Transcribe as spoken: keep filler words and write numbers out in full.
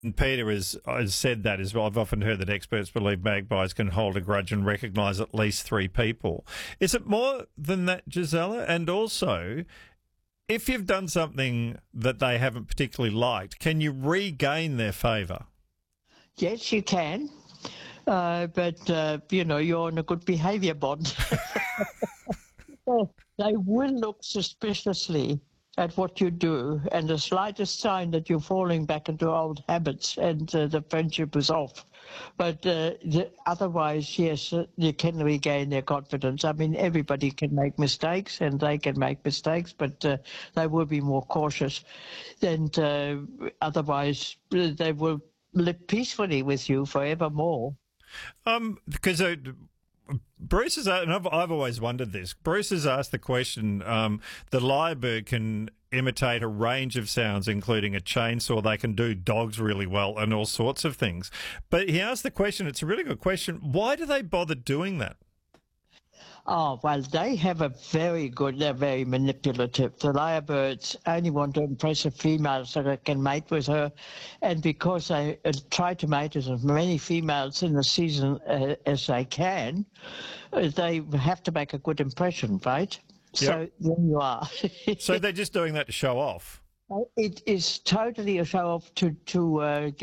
And Peter has, has said that as well. I've often heard that experts believe magpies can hold a grudge and recognise at least three people. Is it more than that, Gisela? And also, if you've done something that they haven't particularly liked, can you regain their favour? Yes, you can. Uh, but, uh, you know, you're on a good behaviour bond. They will look suspiciously at what you do, and the slightest sign that you're falling back into old habits, and uh, the friendship is off. But uh, the, otherwise, yes, uh, you can regain their confidence. I mean, everybody can make mistakes, and they can make mistakes, but uh, they will be more cautious. And uh, otherwise, uh, they will live peacefully with you forevermore. Um, because uh, Bruce has, and I've, I've always wondered this. Bruce has asked the question: um, the lyrebird can imitate a range of sounds, including a chainsaw. They can do dogs really well and all sorts of things. But he asked the question. It's a really good question. Why do they bother doing that? Oh, well, they have a very good, they're very manipulative. The lyrebirds only want to impress a female so they can mate with her. And because they uh, try to mate with as many females in the season uh, as they can, uh, they have to make a good impression, right? Yep. So there you are. So they're just doing that to show off? It is totally a show off to, to uh,